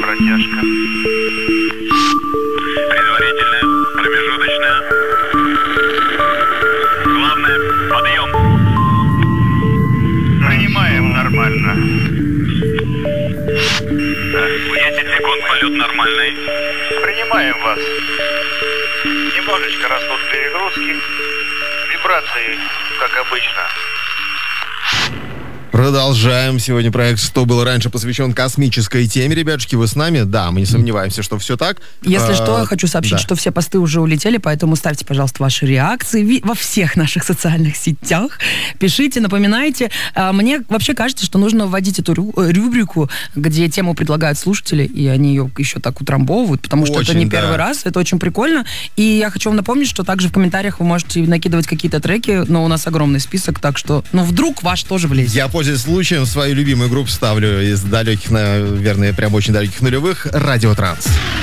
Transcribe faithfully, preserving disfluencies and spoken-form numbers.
протяжка. Предварительная, промежуточная. Главное, подъем. Принимаем нормально. десять секунд, полет нормальный. Принимаем вас. Немножечко растут перегрузки. Вибрации, как обычно. Продолжаем. Сегодня проект «Что было раньше» посвящен космической теме. Ребятушки, вы с нами? Да, мы не сомневаемся, что все так. Если а, что, я хочу сообщить, да. что все посты уже улетели, поэтому ставьте, пожалуйста, ваши реакции ви- во всех наших социальных сетях. Пишите, напоминайте. А, мне вообще кажется, что нужно вводить эту рю- рубрику, где тему предлагают слушатели, и они ее еще так утрамбовывают, потому что Очень, это не да. первый раз, это очень прикольно. И я хочу вам напомнить, что также в комментариях вы можете накидывать какие-то треки, но у нас огромный список, так что, ну, вдруг ваш тоже влезет. Я, пользуясь случаем, свою любимую группу ставлю из далеких, наверное, прям очень далеких нулевых, «Радио Транс».